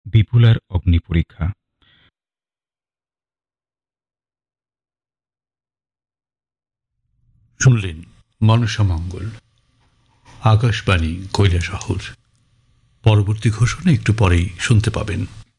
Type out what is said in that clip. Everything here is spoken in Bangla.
বিপুলার অগ্নি পরীক্ষা। শুনলেন মনসামঙ্গল, আকাশবাণী কৈলাসহর। পরবর্তী ঘোষণা একটু পরেই শুনতে পাবেন।